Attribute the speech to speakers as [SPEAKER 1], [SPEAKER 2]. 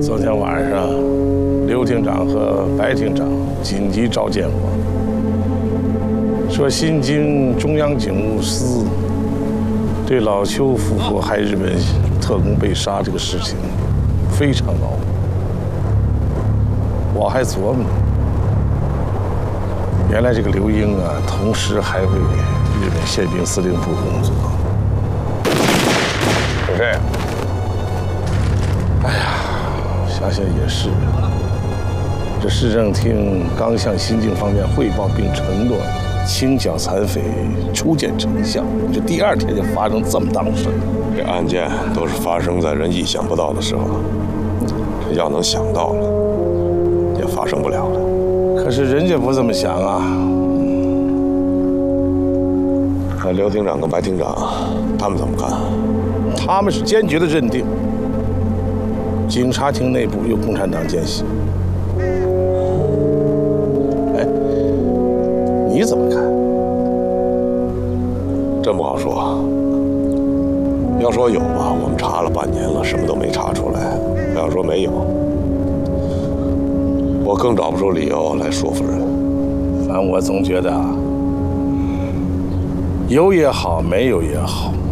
[SPEAKER 1] 昨天晚上，刘厅长和白厅长紧急召见我，说新京中央警务司对老邱夫妇害日本特工被杀这个事情非常恼火。我还琢磨呢，原来这个刘英啊，同时还为日本宪兵司令部工作。有谁？哎呀，想想也是。这市政厅刚向新京方面汇报并承诺清剿残匪，初见成效，这第2天就发生这么大的事。
[SPEAKER 2] 这案件都是发生在人意想不到的时候，这要能想到了，也发生不了了。
[SPEAKER 1] 可是人家不这么想啊。
[SPEAKER 2] 那刘厅长跟白厅长，他们怎么看？
[SPEAKER 1] 他们是坚决的认定，警察厅内部有共产党奸细。哎，你怎么看？
[SPEAKER 2] 真不好说。要说有吧，我们查了半年了，什么都没查出来；要说没有，我更找不出理由来说服人。
[SPEAKER 1] 反正我总觉得啊，有也好，没有也好。